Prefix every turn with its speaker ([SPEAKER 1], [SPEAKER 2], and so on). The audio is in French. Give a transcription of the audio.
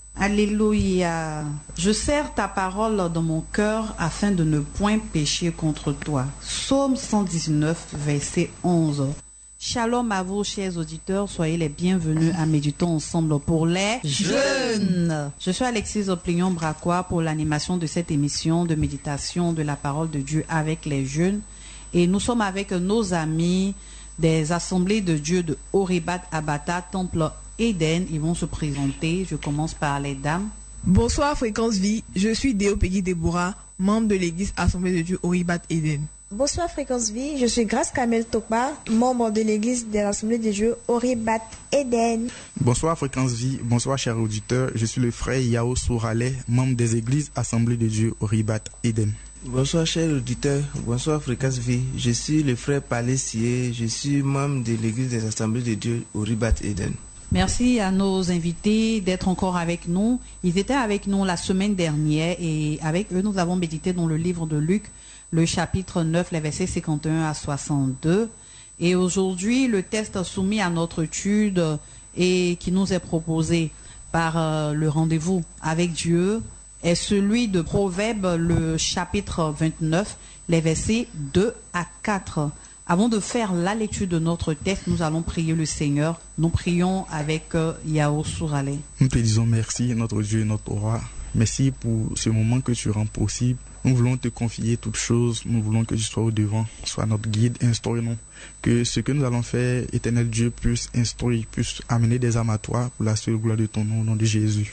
[SPEAKER 1] Alléluia. Je serre ta parole dans mon cœur afin de ne point pécher contre toi. Psaume 119, verset 11. Shalom à vous, chers auditeurs. Soyez les bienvenus à Méditons ensemble pour les jeunes. Je suis Alexis Oplignon-Bracois pour l'animation de cette émission de méditation de la parole de Dieu avec les jeunes. Et nous sommes avec nos amis des assemblées de Dieu de Oribat Abata, Temple Eden. Ils vont se présenter. Je commence par les dames.
[SPEAKER 2] Bonsoir Fréquence Vie, je suis Déo Peggy Deborah, membre de l'église Assemblée de Dieu Oribat Eden.
[SPEAKER 3] Bonsoir Fréquence Vie, je suis Grace Kamel Tokba, membre de l'église de l'Assemblée de Dieu Oribat Eden.
[SPEAKER 4] Bonsoir Fréquence Vie, bonsoir chers auditeurs, je suis le frère Yao Sourale, membre des églises Assemblée de Dieu Oribat Eden.
[SPEAKER 5] Bonsoir chers auditeurs, bonsoir Fréquence Vie, je suis le frère Palessier, je suis membre de l'église des Assemblées de Dieu Oribat Eden.
[SPEAKER 1] Merci à nos invités d'être encore avec nous. Ils étaient avec nous la semaine dernière et avec eux, nous avons médité dans le livre de Luc, le chapitre 9, les versets 51 à 62. Et aujourd'hui, le texte soumis à notre étude et qui nous est proposé par le rendez-vous avec Dieu est celui de Proverbes, le chapitre 29, les versets 2 à 4. Avant de faire la lecture de notre texte, nous allons prier le Seigneur. Nous prions avec Yao Sourale.
[SPEAKER 4] Nous te disons merci, notre Dieu et notre roi. Merci pour ce moment que tu rends possible. Nous voulons te confier toutes choses. Nous voulons que tu sois au devant, sois notre guide, instruis-nous. Que ce que nous allons faire, éternel Dieu, puisse instruire, puisse amener des âmes à toi pour la seule gloire de ton nom, au nom de Jésus.